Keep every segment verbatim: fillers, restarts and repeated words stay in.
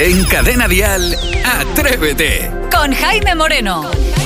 En Cadena Dial, Atrévete. Con Jaime Moreno.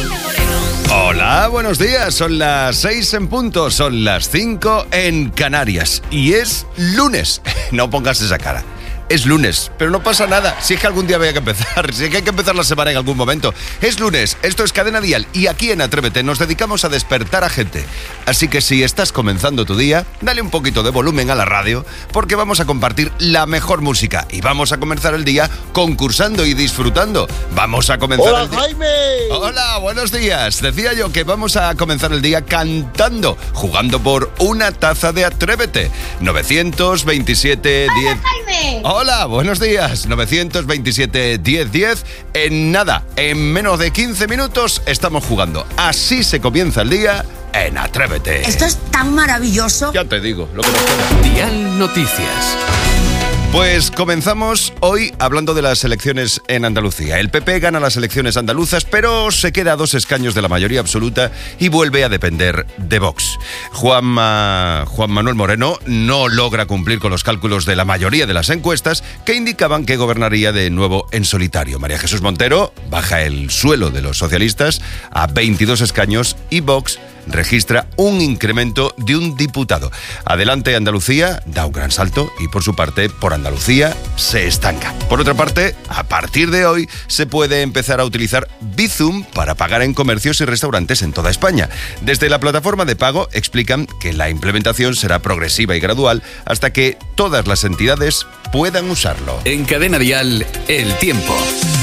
Hola, buenos días. Son las seis en punto, son las cinco en Canarias. Y es lunes. No pongas esa cara. Es lunes, pero no pasa nada. Si es que algún día había que empezar, si es que hay que empezar la semana en algún momento. Es lunes, esto es Cadena Dial y aquí en Atrévete nos dedicamos a despertar a gente. Así que si estás comenzando tu día, dale un poquito de volumen a la radio porque vamos a compartir la mejor música y vamos a comenzar el día concursando y disfrutando. Vamos a comenzar ¡Hola, el día... Jaime! Hola, buenos días. Decía yo que vamos a comenzar el día cantando, jugando por una taza de Atrévete. novecientos veintisiete diez... ¡Hola, Jaime! Hola, buenos días. novecientos veintisiete diez diez. En nada, en menos de quince minutos estamos jugando. Así se comienza el día en Atrévete. Esto es tan maravilloso. Ya te digo, lo que nos queda. Dial Noticias. Pues comenzamos hoy hablando de las elecciones en Andalucía. El P P gana las elecciones andaluzas, pero se queda a dos escaños de la mayoría absoluta y vuelve a depender de Vox. Juanma, Juan Manuel Moreno no logra cumplir con los cálculos de la mayoría de las encuestas que indicaban que gobernaría de nuevo en solitario. María Jesús Montero baja el suelo de los socialistas a veintidós escaños y Vox registra un incremento de un diputado. Adelante Andalucía da un gran salto y por su parte, por Andalucía se estanca. Por otra parte, a partir de hoy se puede empezar a utilizar Bizum para pagar en comercios y restaurantes en toda España. Desde la plataforma de pago explican que la implementación será progresiva y gradual hasta que todas las entidades puedan usarlo. En Cadena Dial, el tiempo.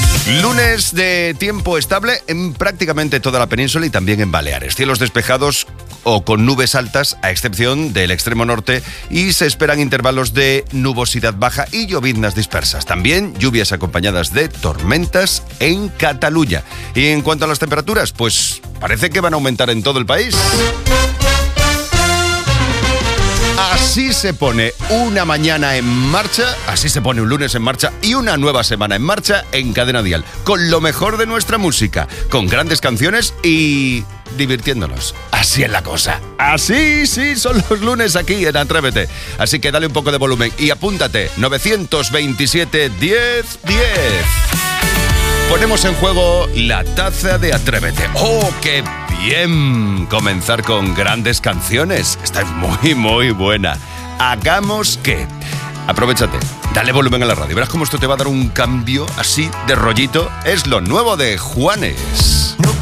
Lunes de tiempo estable en prácticamente toda la península y también en Baleares. Cielos despejados o con nubes altas, a excepción del extremo norte, y se esperan intervalos de nubosidad baja y lloviznas dispersas. También lluvias acompañadas de tormentas en Cataluña. Y en cuanto a las temperaturas, pues parece que van a aumentar en todo el país. Así se pone una mañana en marcha, así se pone un lunes en marcha y una nueva semana en marcha en Cadena Dial, con lo mejor de nuestra música, con grandes canciones y divirtiéndonos. Así es la cosa. Así, sí, son los lunes aquí en Atrévete. Así que dale un poco de volumen y apúntate, novecientos veintisiete diez diez. Ponemos en juego la taza de Atrévete. ¡Oh, qué bien! Comenzar con grandes canciones. Esta es muy, muy buena. Hagamos que... Aprovechate, dale volumen a la radio. Verás cómo esto te va a dar un cambio así de rollito. Es lo nuevo de Juanes. No